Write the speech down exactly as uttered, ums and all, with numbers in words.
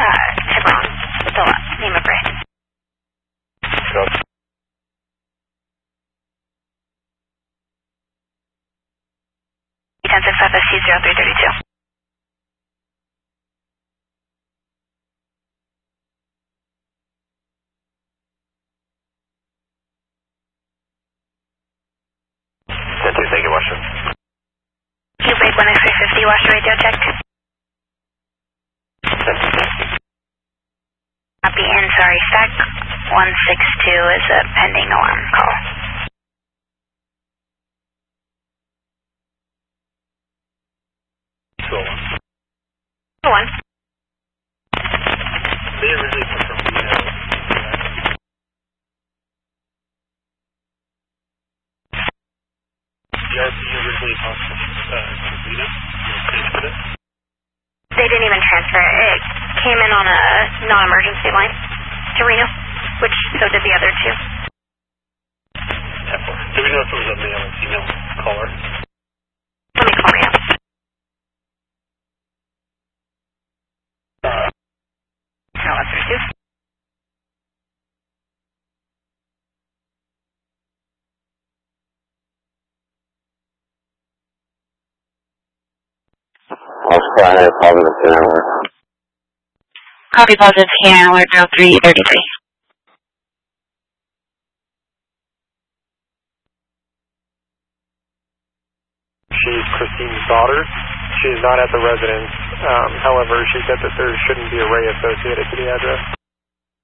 Uh, Hebron, the name of Ray. Go. ten six five S C zero three three two. ten two, thank you, Washington. Q break one X three fifty, watch radio check. ten two, thank you. Copy in, sorry, stack one six two is a pending alarm call. Go on. Go on. They originally come from the uh, the R P originally comes from uh, Reno. They didn't even transfer it. It came in on a non-emergency line to Reno, which so did the other two. Do we know if it was a male or female caller? Let me call Reno. Uh, No, that's three two. Oscar, I have positive ten alert. Copy positive scan alert zero three three three. She's Christine's daughter. She is not at the residence. Um, however, she said that there shouldn't be a ray associated to the address.